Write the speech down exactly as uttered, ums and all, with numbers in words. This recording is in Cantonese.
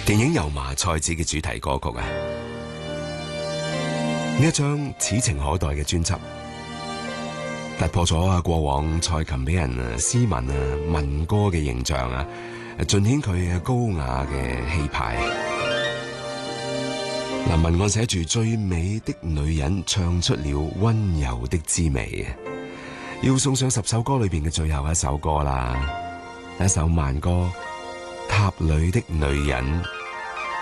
電影《油麻菜籽》嘅主題歌曲啊，呢一張此情可待嘅專輯，突破咗啊過往蔡琴俾人啊斯文啊民歌嘅形象啊，盡顯佢高雅嘅氣派。嗱，文案寫住最美的女人唱出了溫柔的滋味，要送上十首歌裏邊嘅最後一首歌啦，一首慢歌《塔裏的女人》。